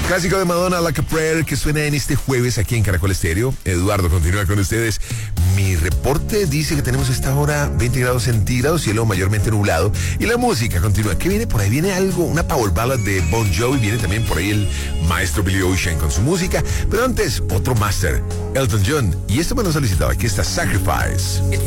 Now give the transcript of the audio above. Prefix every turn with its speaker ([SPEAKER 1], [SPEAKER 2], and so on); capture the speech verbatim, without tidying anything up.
[SPEAKER 1] Clásico de Madonna, Like a Prayer, que suena en este jueves aquí en Caracol Estéreo. Eduardo continúa con ustedes. Mi reporte dice que tenemos a esta hora veinte grados centígrados, cielo mayormente nublado. Y la música continúa. ¿Qué viene por ahí? Viene algo, una power ballad de Bon Jovi. Viene también por ahí el maestro Billy Ocean con su música. Pero antes, otro máster, Elton John. Y esto me lo solicitaba. Aquí está Sacrifice.